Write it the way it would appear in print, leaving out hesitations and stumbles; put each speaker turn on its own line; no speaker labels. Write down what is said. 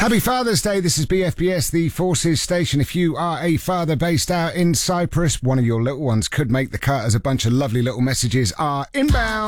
Happy Father's Day. This is BFBS, the Forces Station. If you are a father based out in Cyprus, one of your little ones could make the cut as a bunch of lovely little messages are inbound.